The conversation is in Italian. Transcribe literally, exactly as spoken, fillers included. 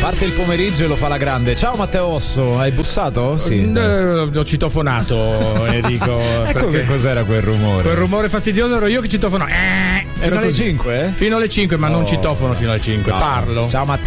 Parte il pomeriggio e lo fa la grande. Ciao Matteo Osso, hai bussato? Sì. Eh, ho citofonato, Enrico. Ecco che cos'era quel rumore. Quel rumore fastidioso ero io che citofono. Eh, fino alle cinque? Fino alle cinque, ma oh, non citofono fino alle cinque. No. Parlo. Ciao Matteo.